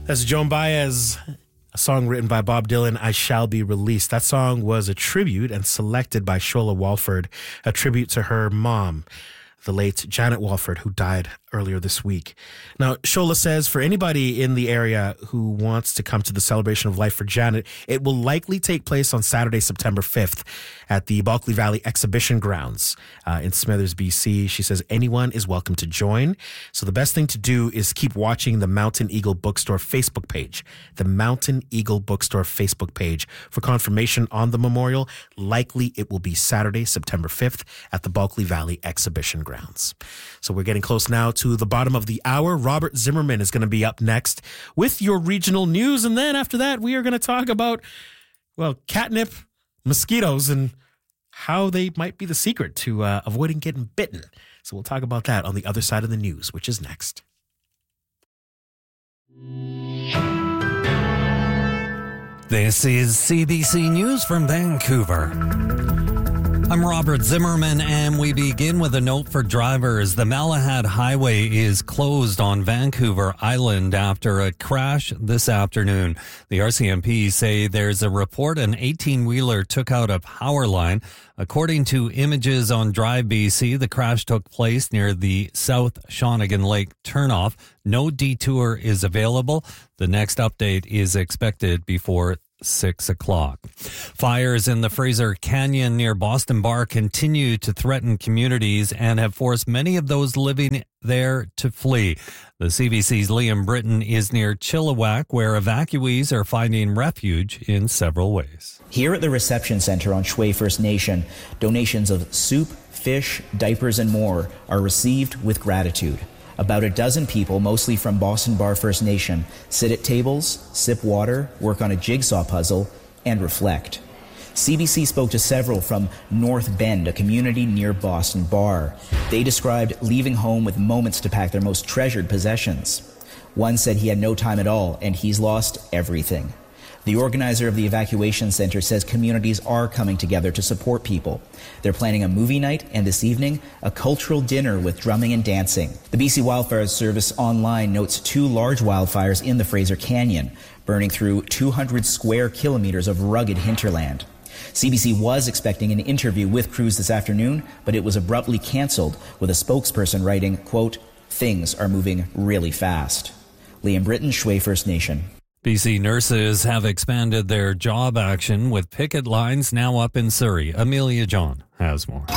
That's Joan Baez, a song written by Bob Dylan, I Shall Be Released. That song was a tribute and selected by Shola Walford, a tribute to her mom, the late Janet Walford, who died earlier this week. Now, Shola says for anybody in the area who wants to come to the celebration of life for Janet, it will likely take place on Saturday, September 5th at the Bulkley Valley Exhibition Grounds in Smithers, BC. She says anyone is welcome to join. So the best thing to do is keep watching the Mountain Eagle Bookstore Facebook page, the Mountain Eagle Bookstore Facebook page for confirmation on the memorial. Likely it will be Saturday, September 5th at the Bulkley Valley Exhibition Grounds. So we're getting close now to the bottom of the hour. Robert Zimmerman is going to be up next with your regional news. And then after that, we are going to talk about, well, catnip, mosquitoes, and how they might be the secret to avoiding getting bitten. So we'll talk about that on the other side of the news, which is next. This is CBC News from Vancouver. I'm Robert Zimmerman, and we begin with a note for drivers. The Malahad Highway is closed on Vancouver Island after a crash this afternoon. The RCMP say there's a report an 18-wheeler took out a power line. According to images on Drive BC, the crash took place near the South Shawnigan Lake turnoff. No detour is available. The next update is expected before 6 o'clock. Fires in the Fraser Canyon near Boston Bar continue to threaten communities and have forced many of those living there to flee. The CBC's Liam Britton is near Chilliwack, where evacuees are finding refuge in several ways. Here at the reception center on Shway First Nation, donations of soup, fish, diapers, and more are received with gratitude. About a dozen people, mostly from Boston Bar First Nation, sit at tables, sip water, work on a jigsaw puzzle, and reflect. CBC spoke to several from North Bend, a community near Boston Bar. They described leaving home with moments to pack their most treasured possessions. One said he had no time at all, and he's lost everything. The organizer of the evacuation center says communities are coming together to support people. They're planning a movie night and this evening, a cultural dinner with drumming and dancing. The BC Wildfire Service online notes 2 large wildfires in the Fraser Canyon, burning through 200 square kilometers of rugged hinterland. CBC was expecting an interview with crews this afternoon, but it was abruptly canceled, with a spokesperson writing, quote, "Things are moving really fast." Liam Britton, Shway First Nation. BC nurses have expanded their job action with picket lines now up in Surrey. Amelia John has more.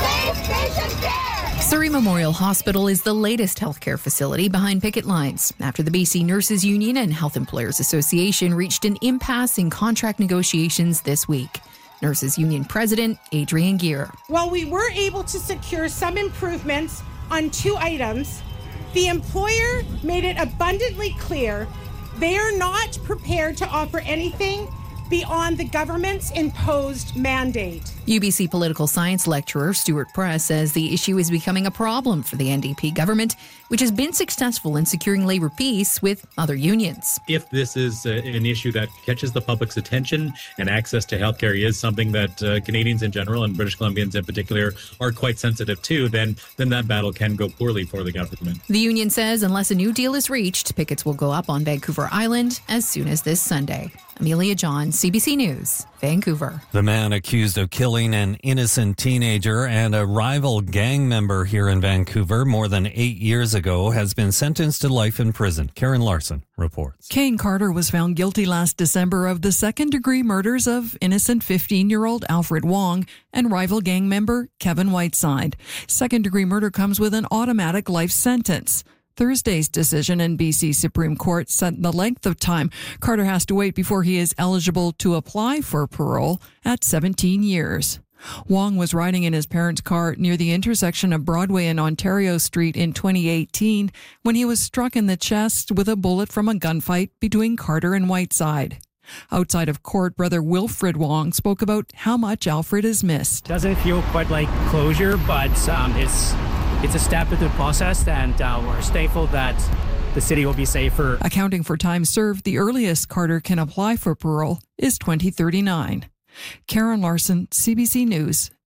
Surrey Memorial Hospital is the latest healthcare facility behind picket lines after the BC Nurses Union and Health Employers Association reached an impasse in contract negotiations this week. Nurses Union President Adrienne Gear. While we were able to secure some improvements on 2 items, the employer made it abundantly clear they are not prepared to offer anything beyond the government's imposed mandate. UBC political science lecturer Stuart Press says the issue is becoming a problem for the NDP government, which has been successful in securing labour peace with other unions. If this is an issue that catches the public's attention, and access to healthcare is something that Canadians in general and British Columbians in particular are quite sensitive to, then that battle can go poorly for the government. The union says unless a new deal is reached, pickets will go up on Vancouver Island as soon as this Sunday. Amelia John, CBC News, Vancouver. The man accused of killing an innocent teenager and a rival gang member here in Vancouver more than 8 years ago has been sentenced to life in prison. Karen Larson reports. Kane Carter was found guilty last December of the second-degree murders of innocent 15-year-old Alfred Wong and rival gang member Kevin Whiteside. Second-degree murder comes with an automatic life sentence. Thursday's decision in BC Supreme Court set the length of time Carter has to wait before he is eligible to apply for parole at 17 years. Wong was riding in his parents' car near the intersection of Broadway and Ontario Street in 2018 when he was struck in the chest with a bullet from a gunfight between Carter and Whiteside. Outside of court, brother Wilfred Wong spoke about how much Alfred is missed. Doesn't feel quite like closure, but it's a step in the process, and we're thankful that the city will be safer. Accounting for time served, the earliest Carter can apply for parole is 2039. Karen Larson, CBC News,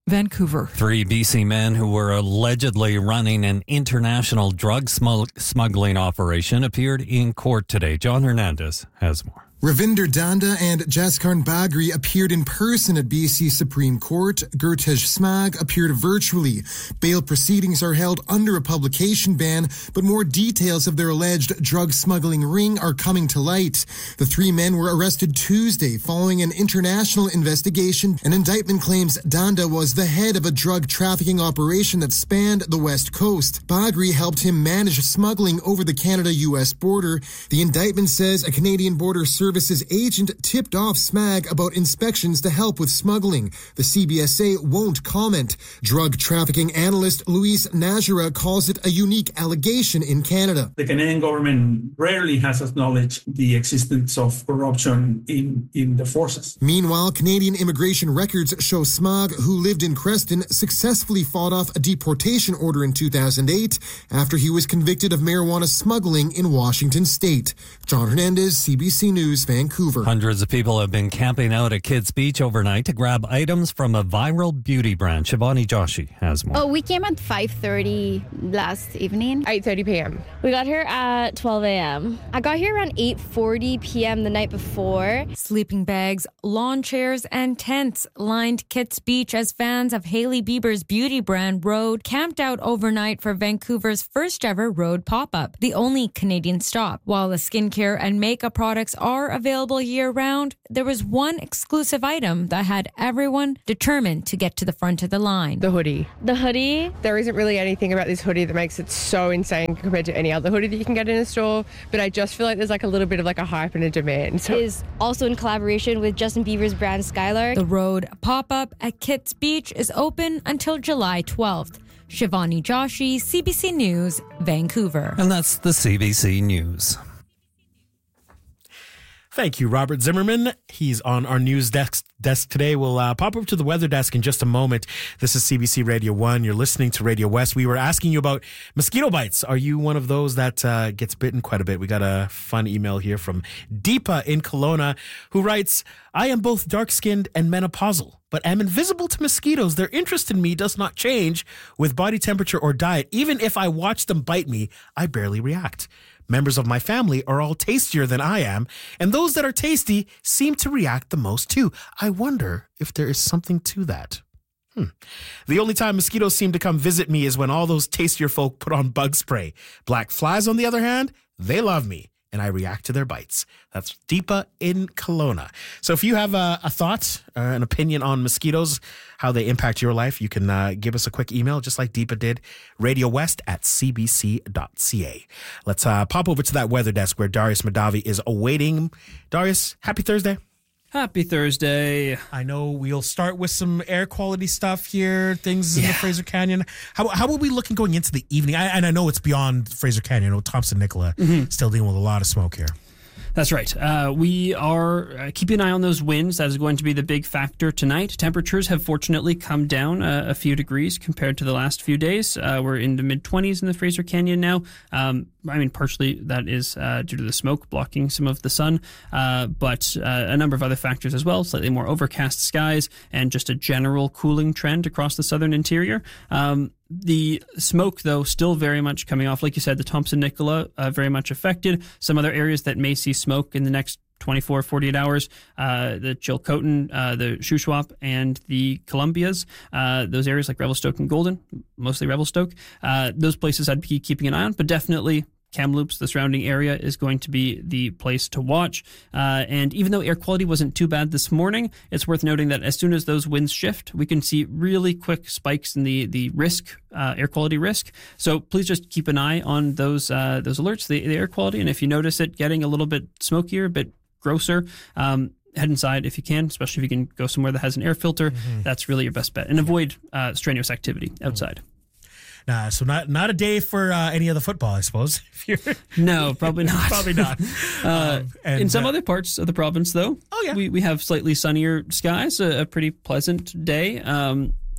Vancouver. 3 BC men who were allegedly running an international drug smuggling operation appeared in court today. John Hernandez has more. Ravinder Danda and Jaskarn Bagri appeared in person at BC Supreme Court. Gurtej Smag appeared virtually. Bail proceedings are held under a publication ban, but more details of their alleged drug smuggling ring are coming to light. The 3 men were arrested Tuesday following an international investigation. An indictment claims Danda was the head of a drug trafficking operation that spanned the West Coast. Bagri helped him manage smuggling over the Canada-US border. The indictment says a Canadian Border Services agent tipped off Smag about inspections to help with smuggling. The CBSA won't comment. Drug trafficking analyst Luis Najera calls it a unique allegation in Canada. The Canadian government rarely has acknowledged the existence of corruption in the forces. Meanwhile, Canadian immigration records show Smag, who lived in Creston, successfully fought off a deportation order in 2008 after he was convicted of marijuana smuggling in Washington state. John Hernandez, CBC News, Vancouver. Hundreds of people have been camping out at Kids Beach overnight to grab items from a viral beauty brand. Shivani Joshi has more. Oh, we came at 5:30 last evening. 8:30 p.m. We got here at 12 a.m. I got here around 8:40 p.m. the night before. Sleeping bags, lawn chairs, and tents lined Kids Beach as fans of Hailey Bieber's beauty brand Rhode camped out overnight for Vancouver's first ever Rhode pop-up, the only Canadian stop. While the skincare and makeup products are available year-round, there was one exclusive item that had everyone determined to get to the front of the line. The hoodie. The hoodie? There isn't really anything about this hoodie that makes it so insane compared to any other hoodie that you can get in a store, but I just feel like there's like a little bit of like a hype and a demand. So. It is also in collaboration with Justin Bieber's brand Skylark. The Rhode pop-up at Kids Beach is open until July 12th. Shivani Joshi, CBC News, Vancouver. And that's the CBC News. Thank you, Robert Zimmerman. He's on our news desk today. We'll pop over to the weather desk in just a moment. This is CBC Radio 1. You're listening to Radio West. We were asking you about mosquito bites. Are you one of those that gets bitten quite a bit? We got a fun email here from Deepa in Kelowna, who writes, I am both dark-skinned and menopausal, but am invisible to mosquitoes. Their interest in me does not change with body temperature or diet. Even if I watch them bite me, I barely react. Members of my family are all tastier than I am, and those that are tasty seem to react the most too. I wonder if there is something to that. The only time mosquitoes seem to come visit me is when all those tastier folk put on bug spray. Black flies, on the other hand, they love me, and I react to their bites. That's Deepa in Kelowna. So if you have a thought, an opinion on mosquitoes, how they impact your life, you can give us a quick email, just like Deepa did, radiowest@cbc.ca. Let's pop over to that weather desk where Darius Madavi is awaiting. Darius, happy Thursday. Happy Thursday. I know we'll start with some air quality stuff here, things in the Fraser Canyon. How will we looking going into the evening? I know it's beyond Fraser Canyon. I know Thompson Nicola still dealing with a lot of smoke here. That's right. We are keeping an eye on those winds. That is going to be the big factor tonight. Temperatures have fortunately come down a few degrees compared to the last few days. We're in the mid-20s in the Fraser Canyon now. Partially that is due to the smoke blocking some of the sun, but a number of other factors as well, slightly more overcast skies and just a general cooling trend across the southern interior. The smoke, though, still very much coming off. Like you said, the Thompson Nicola very much affected. Some other areas that may see smoke in the next 24, 48 hours, the Chilcotin, the Shuswap, and the Columbias, those areas like Revelstoke and Golden, mostly Revelstoke, those places I'd be keeping an eye on, but definitely Kamloops, the surrounding area, is going to be the place to watch. And even though air quality wasn't too bad this morning, it's worth noting that as soon as those winds shift, we can see really quick spikes in the risk, air quality risk. So please just keep an eye on those alerts, the air quality. And if you notice it getting a little bit smokier, a bit grosser, head inside if you can, especially if you can go somewhere that has an air filter. That's really your best bet. And avoid strenuous activity outside. So not a day for any of the football, I suppose. No, probably not. Probably not. In some other parts of the province, though, we have slightly sunnier skies, a pretty pleasant day.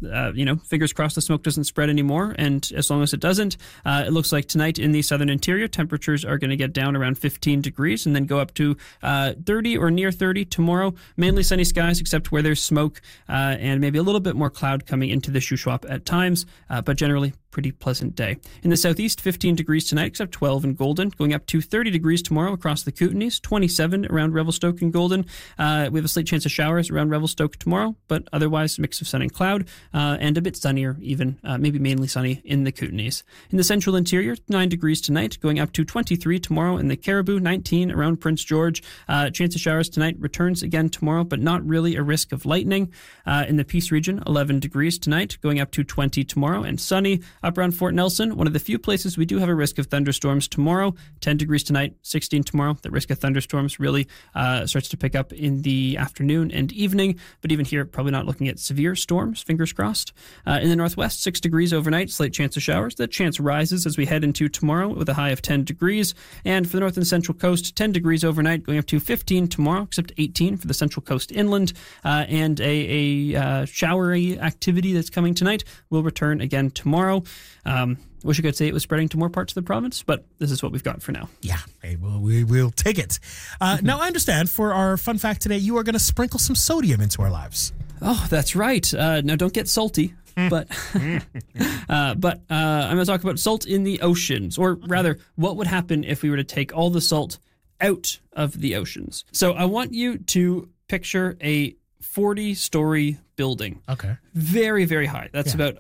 fingers crossed the smoke doesn't spread anymore. And as long as it doesn't, it looks like tonight in the southern interior, temperatures are going to get down around 15 degrees and then go up to 30 or near 30 tomorrow. Mainly sunny skies, except where there's smoke and maybe a little bit more cloud coming into the Shuswap at times, but generally pretty pleasant day. In the southeast, 15 degrees tonight, except 12 in Golden, going up to 30 degrees tomorrow across the Kootenays, 27 around Revelstoke and Golden. We have a slight chance of showers around Revelstoke tomorrow, but otherwise a mix of sun and cloud, and a bit sunnier even, maybe mainly sunny in the Kootenays. In the central interior, 9 degrees tonight, going up to 23 tomorrow in the Caribou, 19 around Prince George. Chance of showers tonight returns again tomorrow, but not really a risk of lightning. In the Peace region, 11 degrees tonight, going up to 20 tomorrow, and sunny up around Fort Nelson, one of the few places we do have a risk of thunderstorms tomorrow. 10 degrees tonight, 16 tomorrow. The risk of thunderstorms really starts to pick up in the afternoon and evening, but even here, probably not looking at severe storms, fingers crossed. In the northwest, 6 degrees overnight, slight chance of showers. That chance rises as we head into tomorrow with a high of 10 degrees. And for the north and central coast, 10 degrees overnight, going up to 15 tomorrow, except 18 for the central coast inland. And a showery activity that's coming tonight will return again tomorrow. Wish I could say it was spreading to more parts of the province, but this is what we've got for now. Yeah, hey, well, we'll take it. Now, I understand for our fun fact today, you are going to sprinkle some sodium into our lives. Oh, that's right. Now, don't get salty. But I'm going to talk about salt in the oceans, or rather, what would happen if we were to take all the salt out of the oceans. So I want you to picture a 40-story building. Okay. Very, very high. That's about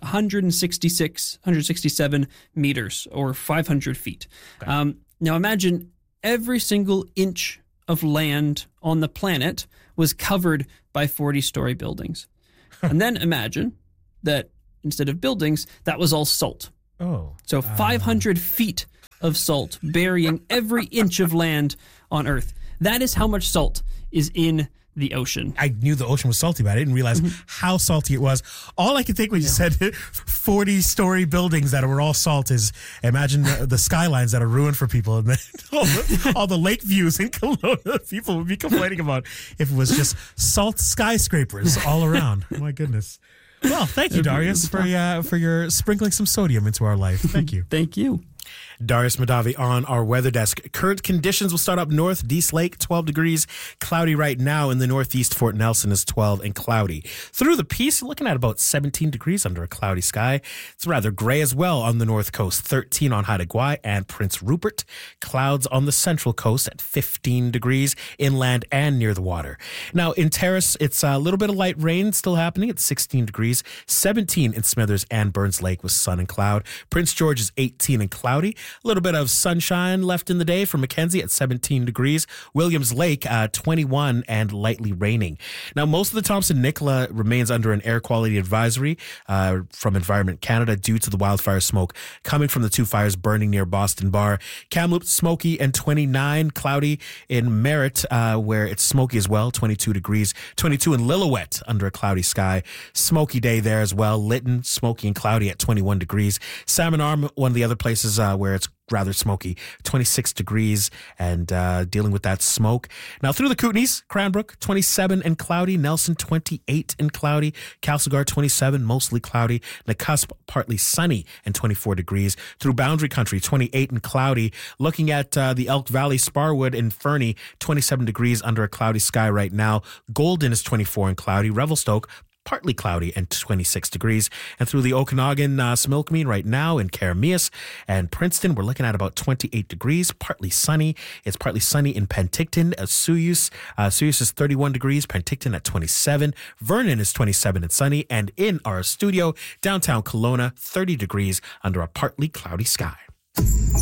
167 meters or 500 feet. Okay. Now imagine every single inch of land on the planet was covered by 40-story buildings. And then imagine that instead of buildings, that was all salt. Oh. So 500 feet of salt burying every inch of land on Earth. That is how much salt is in the ocean. I knew the ocean was salty, but I didn't realize how salty it was. All I could think when you said 40-story buildings that were all salt is imagine the skylines that are ruined for people, and then all the lake views in Kelowna people would be complaining about if it was just salt skyscrapers all around. Oh my goodness. Well, thank you, Darius, for your sprinkling some sodium into our life. Thank you. Thank you. Darius Madavi on our weather desk. Current conditions will start up north. Dease Lake, 12 degrees. Cloudy right now. In the northeast, Fort Nelson is 12 and cloudy. Through the Peace, you're looking at about 17 degrees under a cloudy sky. It's rather gray as well on the north coast. 13 on Haida Gwaii and Prince Rupert. Clouds on the central coast at 15 degrees inland and near the water. Now, in Terrace, it's a little bit of light rain still happening at 16 degrees. 17 in Smithers and Burns Lake with sun and cloud. Prince George is 18 and cloudy. A little bit of sunshine left in the day for Mackenzie at 17 degrees. Williams Lake, 21 and lightly raining. Now, most of the Thompson-Nicola remains under an air quality advisory from Environment Canada due to the wildfire smoke coming from the two fires burning near Boston Bar. Kamloops, smoky and 29, cloudy in Merritt, where it's smoky as well, 22 degrees. 22 in Lillooet under a cloudy sky. Smoky day there as well. Lytton, smoky and cloudy at 21 degrees. Salmon Arm, one of the other places where it's rather smoky, 26 degrees and dealing with that smoke. Now through the Kootenays, Cranbrook, 27 and cloudy. Nelson, 28 and cloudy. Castlegar, 27, mostly cloudy. Nakusp, partly sunny and 24 degrees. Through Boundary Country, 28 and cloudy. Looking at the Elk Valley, Sparwood and Fernie, 27 degrees under a cloudy sky right now. Golden is 24 and cloudy. Revelstoke, partly cloudy and 26 degrees. And through the Okanagan, Smilkameen right now in Karamias and Princeton, we're looking at about 28 degrees, partly sunny. It's partly sunny in Penticton. Suyus is 31 degrees, Penticton at 27. Vernon is 27 and sunny. And in our studio, downtown Kelowna, 30 degrees under a partly cloudy sky.